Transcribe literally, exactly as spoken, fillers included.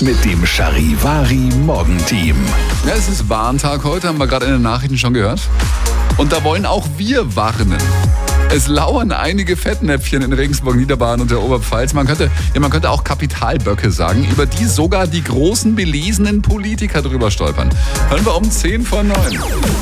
mit dem Charivari Morgenteam. Ja, es ist Warntag heute, haben wir gerade in den Nachrichten schon gehört. Und da wollen auch wir warnen. Es lauern einige Fettnäpfchen in Regensburg, Niederbayern und der Oberpfalz. Man könnte, ja, man könnte auch Kapitalböcke sagen, über die sogar die großen belesenen Politiker drüber stolpern. Hören wir um zehn vor neun.